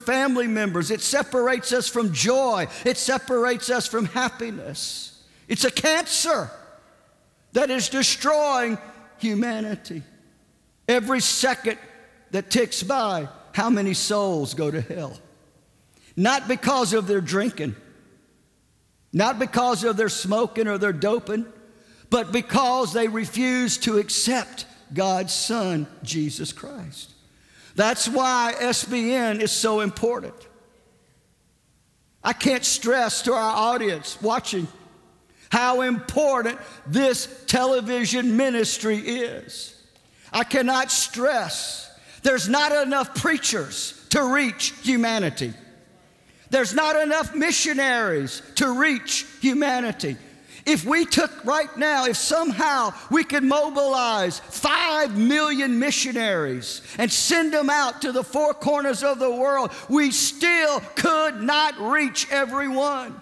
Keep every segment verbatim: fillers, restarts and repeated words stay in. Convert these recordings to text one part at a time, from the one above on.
family members. It separates us from joy. It separates us from happiness. It's a cancer that is destroying humanity. Every second that ticks by, how many souls go to hell? Not because of their drinking, not because of their smoking or their doping, but because they refuse to accept God's Son, Jesus Christ. That's why S B N is so important. I can't stress to our audience watching how important this television ministry is. I cannot stress there's not enough preachers to reach humanity. There's not enough missionaries to reach humanity. If we took right now, if somehow we could mobilize five million missionaries and send them out to the four corners of the world, we still could not reach everyone.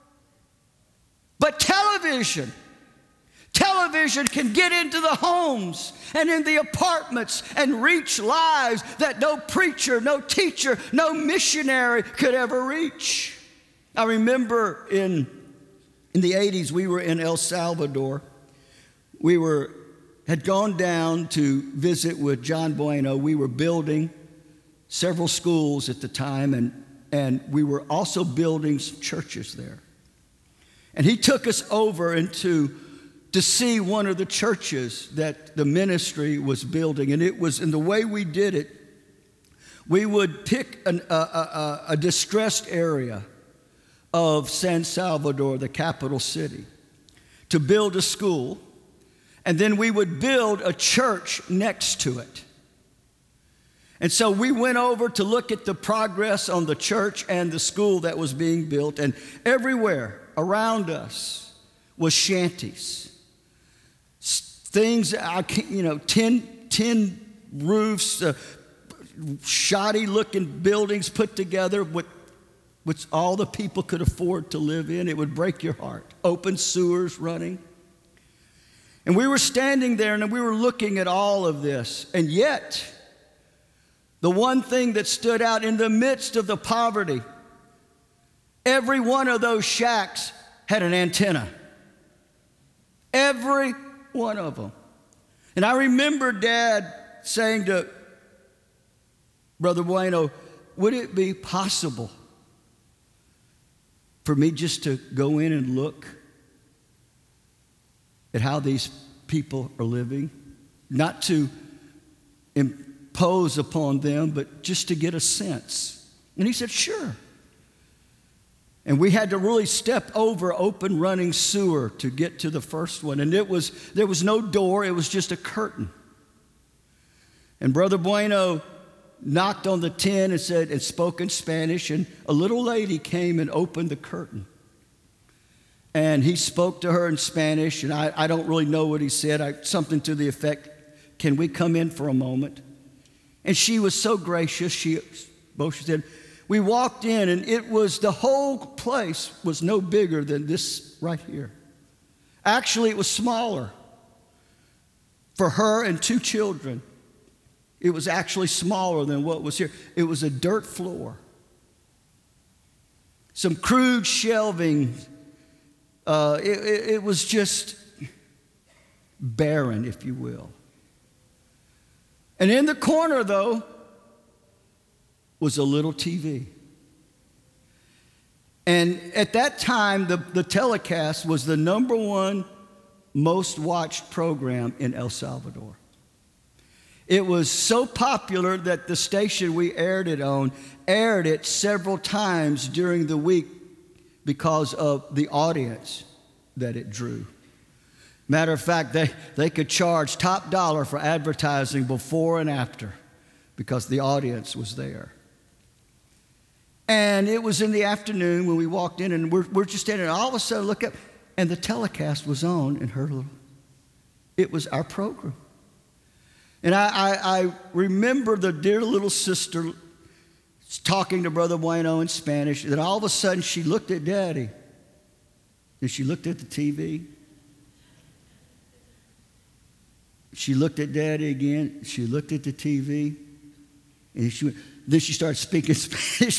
But television, television can get into the homes and in the apartments and reach lives that no preacher, no teacher, no missionary could ever reach. I remember in In the eighties, we were in El Salvador. We were, had gone down to visit with John Bueno. We were building several schools at the time, and, and we were also building some churches there. And he took us over into to see one of the churches that the ministry was building. And it was, in the way we did it, we would pick an, a, a, a distressed area of San Salvador, the capital city, to build a school, and then we would build a church next to it. And so we went over to look at the progress on the church and the school that was being built, and everywhere around us was shanties. Things, I can't, you know, tin, tin roofs, uh, shoddy-looking buildings put together with which all the people could afford to live in. It would break your heart. Open sewers running. And we were standing there and we were looking at all of this. And yet, the one thing that stood out in the midst of the poverty, every one of those shacks had an antenna. Every one of them. And I remember Dad saying to Brother Bueno, would it be possible for me just to go in and look at how these people are living? Not to impose upon them, but just to get a sense. And he said, sure. And we had to really step over open running sewer to get to the first one. And it was, there was no door, it was just a curtain. And Brother Bueno knocked on the tin and said, and spoke in Spanish, and a little lady came and opened the curtain. And he spoke to her in Spanish, and I, I don't really know what he said, I, something to the effect, can we come in for a moment? And she was so gracious, she, both she said, we walked in, and it was, the whole place was no bigger than this right here. Actually, it was smaller for her and two children. It was actually smaller than what was here. It was a dirt floor. Some crude shelving. Uh, it, it, it was just barren, if you will. And in the corner, though, was a little T V. And at that time, the, the telecast was the number one most watched program in El Salvador. It was so popular that the station we aired it on aired it several times during the week because of the audience that it drew. Matter of fact, they, they could charge top dollar for advertising before and after because the audience was there. And it was in the afternoon when we walked in, and we're, we're just standing there. All of a sudden, look up, and the telecast was on in her little, it was our program. And I, I, I remember the dear little sister talking to Brother Bueno in Spanish, and all of a sudden she looked at Daddy, and she looked at the T V. She looked at Daddy again, she looked at the T V, and she went, Then she started speaking Spanish